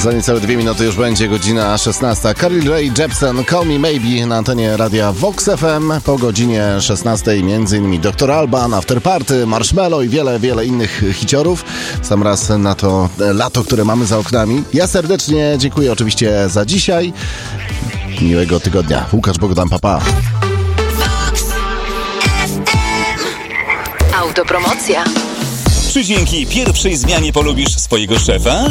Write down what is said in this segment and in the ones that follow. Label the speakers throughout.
Speaker 1: Za niecałe 2 minuty już będzie godzina 16. Carly Rae Jepsen, Call Me Maybe na antenie radia Vox FM. Po godzinie 16 m.in. Dr. Alban, After Party, Marshmello i wiele innych hiciorów. Sam raz na to lato, które mamy za oknami. Ja serdecznie dziękuję oczywiście za dzisiaj. Miłego tygodnia. Łukasz Bogdan, pa.
Speaker 2: Autopromocja.
Speaker 3: Czy dzięki pierwszej zmianie polubisz swojego szefa?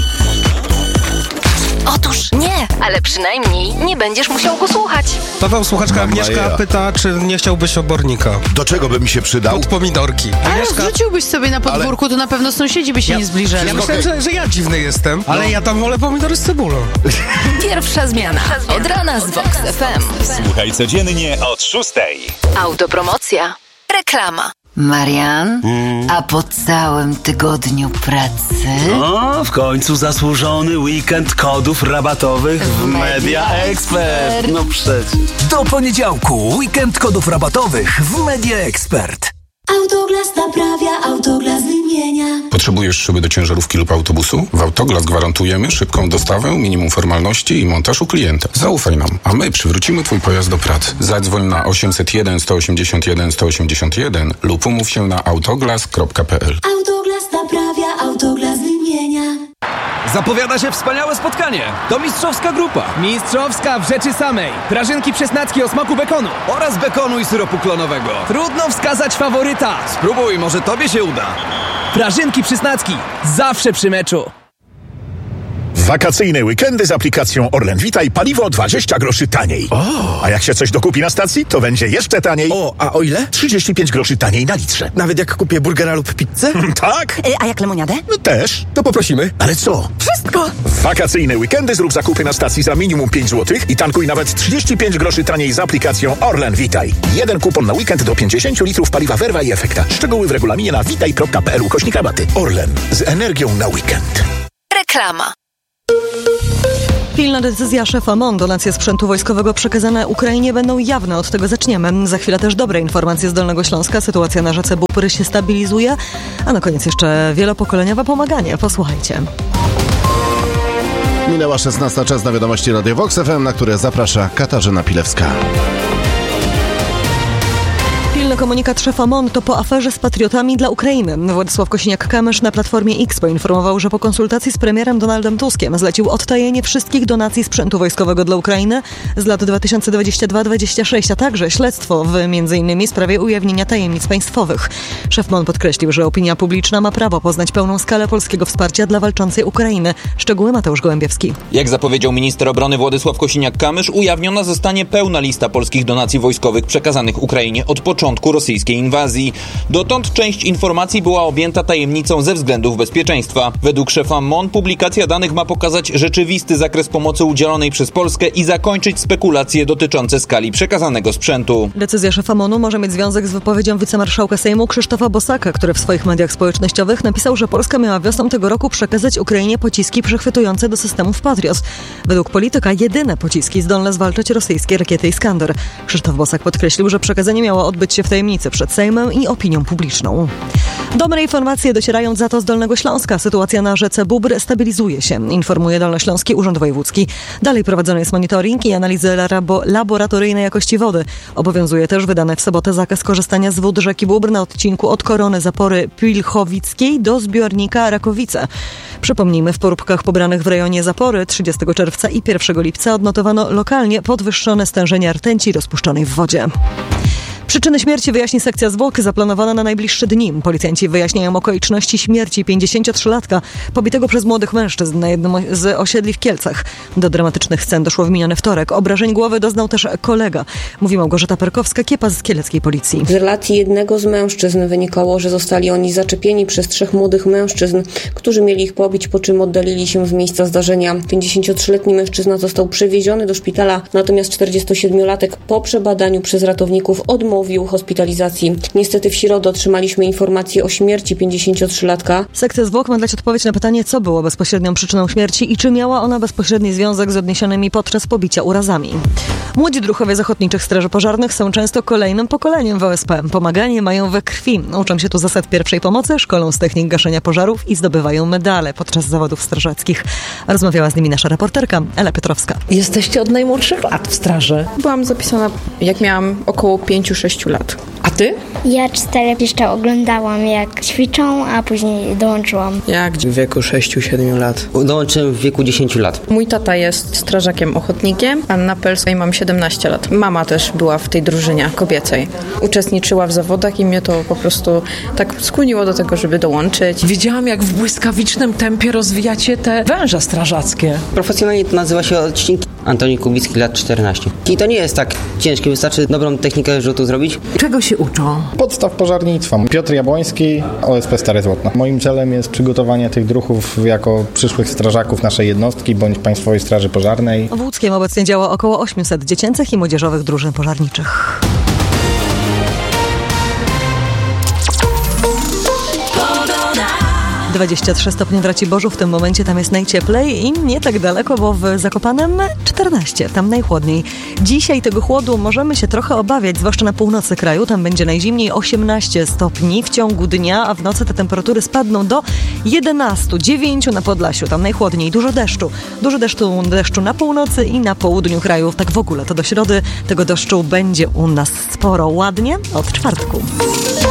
Speaker 2: Otóż nie, ale przynajmniej nie będziesz musiał go słuchać.
Speaker 4: Paweł, słuchaczka Agnieszka pyta, czy nie chciałbyś obornika.
Speaker 5: Do czego by mi się przydał?
Speaker 4: Pod pomidorki.
Speaker 6: Ale wrzuciłbyś sobie na podwórku, to na pewno sąsiedzi by się nie zbliżali.
Speaker 4: Ja myślałem, że ja dziwny jestem, ale ja tam wolę pomidory z cebulą.
Speaker 2: Pierwsza zmiana. Od rana z Vox FM.
Speaker 3: Słuchaj codziennie od 6:00.
Speaker 2: Autopromocja. Reklama.
Speaker 7: Marian, a po całym tygodniu pracy?
Speaker 8: O, w końcu zasłużony weekend kodów rabatowych w Media Expert. No przecież.
Speaker 9: Do poniedziałku weekend kodów rabatowych w Media Expert.
Speaker 10: Autoglas naprawia, Autoglas wymienia.
Speaker 11: Potrzebujesz szyby do ciężarówki lub autobusu? W Autoglas gwarantujemy szybką dostawę, minimum formalności i montaż u klienta. Zaufaj nam, a my przywrócimy Twój pojazd do pracy. Zadzwoń na 801 181 181 lub umów się na autoglas.pl.
Speaker 10: Autoglas naprawia, Autoglas wymienia.
Speaker 12: Zapowiada się wspaniałe spotkanie. To mistrzowska grupa.
Speaker 13: Mistrzowska w rzeczy samej. Prażynki przesnacki o smaku bekonu.
Speaker 12: Oraz bekonu i syropu klonowego.
Speaker 13: Trudno wskazać faworyta.
Speaker 12: Spróbuj, może tobie się uda.
Speaker 13: Prażynki przesnacki. Zawsze przy meczu.
Speaker 5: Wakacyjne weekendy z aplikacją Orlen Vita i paliwo 20 groszy taniej. A jak się coś dokupi na stacji, to będzie jeszcze taniej.
Speaker 12: A o ile?
Speaker 5: 35 groszy taniej na litrze.
Speaker 12: Nawet jak kupię burgera lub pizzę?
Speaker 5: Tak.
Speaker 7: A jak lemoniadę?
Speaker 5: Też.
Speaker 12: To poprosimy.
Speaker 5: Ale co?
Speaker 7: Wszystko!
Speaker 5: Wakacyjne weekendy zrób zakupy na stacji za minimum 5 zł i tankuj nawet 35 groszy taniej z aplikacją Orlen Vitaj. Jeden kupon na weekend do 50 litrów paliwa Verva i Efekta. Szczegóły w regulaminie na vitaj.pl/rabaty. Orlen. Z energią na weekend.
Speaker 2: Reklama.
Speaker 14: Pilna decyzja szefa MON. Donacje sprzętu wojskowego przekazane Ukrainie będą jawne. Od tego zaczniemy. Za chwilę też dobre informacje z Dolnego Śląska. Sytuacja na rzece Bóbr się stabilizuje. A na koniec jeszcze wielopokoleniowe pomaganie. Posłuchajcie.
Speaker 1: Minęła 16, czas na wiadomości Radio Vox FM, na które zaprasza Katarzyna Pilewska.
Speaker 14: Pilny komunikat szefa MON to po aferze z patriotami dla Ukrainy. Władysław Kosiniak-Kamysz na Platformie X poinformował, że po konsultacji z premierem Donaldem Tuskiem zlecił odtajenie wszystkich donacji sprzętu wojskowego dla Ukrainy z lat 2022-2026, a także śledztwo w m.in. sprawie ujawnienia tajemnic państwowych. Szef MON podkreślił, że opinia publiczna ma prawo poznać pełną skalę polskiego wsparcia dla walczącej Ukrainy. Szczegóły Mateusz Gołębiewski.
Speaker 15: Jak zapowiedział minister obrony Władysław Kosiniak-Kamysz, ujawniona zostanie pełna lista polskich donacji wojskowych przekazanych Ukrainie od początku rosyjskiej inwazji. Dotąd część informacji była objęta tajemnicą ze względów bezpieczeństwa. Według szefa MON publikacja danych ma pokazać rzeczywisty zakres pomocy udzielonej przez Polskę i zakończyć spekulacje dotyczące skali przekazanego sprzętu.
Speaker 14: Decyzja szefa MON-u może mieć związek z wypowiedzią wicemarszałka Sejmu Krzysztofa Bosaka, który w swoich mediach społecznościowych napisał, że Polska miała wiosną tego roku przekazać Ukrainie pociski przychwytujące do systemów Patriot. Według polityka jedyne pociski zdolne zwalczać rosyjskie rakiety Iskander. Krzysztof Bosak podkreślił, że przekazanie miało odbyć się w tajemnicy przed Sejmem i opinią publiczną. Dobre informacje docierają za to z Dolnego Śląska. Sytuacja na rzece Bóbr stabilizuje się, informuje Dolnośląski Urząd Wojewódzki. Dalej prowadzony jest monitoring i analizy laboratoryjnej jakości wody. Obowiązuje też wydany w sobotę zakaz korzystania z wód rzeki Bóbr na odcinku od Korony Zapory Pilchowickiej do zbiornika Rakowice. Przypomnijmy, w poróbkach pobranych w rejonie Zapory 30 czerwca i 1 lipca odnotowano lokalnie podwyższone stężenia rtęci rozpuszczonej w wodzie. Przyczyny śmierci wyjaśni sekcja zwłok zaplanowana na najbliższe dni. Policjanci wyjaśniają okoliczności śmierci 53-latka pobitego przez młodych mężczyzn na jednym z osiedli w Kielcach. Do dramatycznych scen doszło w miniony wtorek. Obrażeń głowy doznał też kolega. Mówi Małgorzata Perkowska-Kiepa z kieleckiej policji.
Speaker 16: Z relacji jednego z mężczyzn wynikało, że zostali oni zaczepieni przez 3 młodych mężczyzn, którzy mieli ich pobić, po czym oddalili się z miejsca zdarzenia. 53-letni mężczyzna został przewieziony do szpitala, natomiast 47-latek po przebadaniu przez ratowników odmówił odmówił hospitalizacji. Niestety w środę otrzymaliśmy informację o śmierci 53-latka.
Speaker 14: Sekcja zwłok ma dać odpowiedź na pytanie, co było bezpośrednią przyczyną śmierci i czy miała ona bezpośredni związek z odniesionymi podczas pobicia urazami. Młodzi druhowie z Ochotniczych Straży Pożarnych są często kolejnym pokoleniem w OSP. Pomaganie mają we krwi. Uczą się tu zasad pierwszej pomocy, szkolą z technik gaszenia pożarów i zdobywają medale podczas zawodów strażackich. Rozmawiała z nimi nasza reporterka Ela Piotrowska.
Speaker 17: Jesteście od najmłodszych lat w straży.
Speaker 18: Byłam zapisana, jak miałam około 5-6 lat.
Speaker 17: A ty?
Speaker 19: Ja 4 jeszcze oglądałam, jak ćwiczą, a później dołączyłam.
Speaker 18: Jak w wieku 6-7 lat.
Speaker 20: Dołączyłem w wieku 10 lat.
Speaker 18: Mój tata jest strażakiem ochotnikiem, a na Pelskiej mam 17 lat. Mama też była w tej drużynie kobiecej. Uczestniczyła w zawodach i mnie to po prostu tak skłoniło do tego, żeby dołączyć.
Speaker 17: Widziałam, jak w błyskawicznym tempie rozwijacie te węże strażackie.
Speaker 20: Profesjonalnie to nazywa się odcinki. Antoni Kubicki, lat 14. I to nie jest tak ciężkie, wystarczy dobrą technikę rzutu zrobić.
Speaker 17: Czego się uczą?
Speaker 21: Podstaw pożarnictwa. Piotr Jabłoński, OSP Stare Złotno. Moim celem jest przygotowanie tych druhów jako przyszłych strażaków naszej jednostki bądź Państwowej Straży Pożarnej.
Speaker 14: W Łódzkiem obecnie działa około 800 dziecięcych i młodzieżowych drużyn pożarniczych. 23 stopnie w Raciborzu, w tym momencie tam jest najcieplej i nie tak daleko, bo w Zakopanem 14, tam najchłodniej. Dzisiaj tego chłodu możemy się trochę obawiać, zwłaszcza na północy kraju, tam będzie najzimniej 18 stopni w ciągu dnia, a w nocy te temperatury spadną do 11, 9 na Podlasiu, tam najchłodniej, dużo deszczu na północy i na południu kraju, tak w ogóle to do środy tego deszczu będzie u nas sporo, ładnie od czwartku.